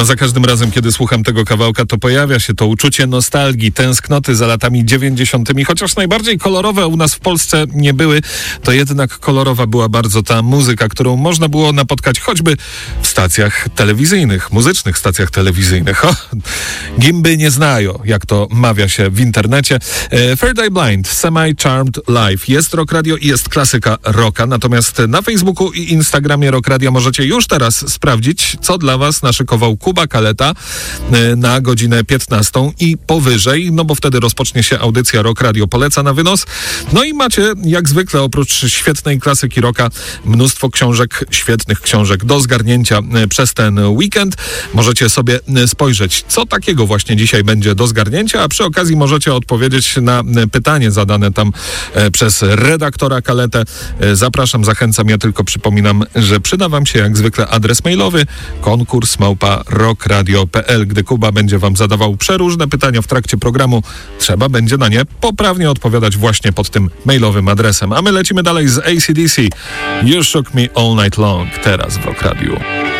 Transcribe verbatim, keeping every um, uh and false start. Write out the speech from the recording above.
A za każdym razem, kiedy słucham tego kawałka, to pojawia się to uczucie nostalgii, tęsknoty za latami dziewięćdziesiątymi. Chociaż najbardziej kolorowe u nas w Polsce nie były, to jednak kolorowa była bardzo ta muzyka, którą można było napotkać choćby w stacjach telewizyjnych, muzycznych stacjach telewizyjnych. O, gimby nie znają, jak to mawia się w internecie. E, Third Eye Blind, Semi-Charmed Life. Jest Rock Radio i jest klasyka rocka, natomiast na Facebooku i Instagramie Rock Radio możecie już teraz sprawdzić, co dla was naszykował Kuba Kaleta e, na godzinę piętnastą i powyżej, no bo wtedy rozpocznie się audycja Rock Radio Poleca na wynos. No i macie, jak zwykle, oprócz świetnej klasyki rocka, mnóstwo książek, świetnych książek do zgarnięcia e, przez ten weekend. Możecie sobie e, spojrzeć, co takiego właśnie dzisiaj będzie do zgarnięcia, a przy okazji możecie odpowiedzieć na e, pytanie zadane tam e, przez redaktora Kaletę. E, zapraszam, zachęcam, ja tylko przypominam, że przyda wam się jak zwykle adres mailowy konkurs małpa rockradio kropka p l. Gdy Kuba będzie wam zadawał przeróżne pytania w trakcie programu, trzeba będzie na nie poprawnie odpowiadać właśnie pod tym mailowym adresem. A my lecimy dalej z A C D C. You Shook Me All Night Long, teraz w Rock Radio.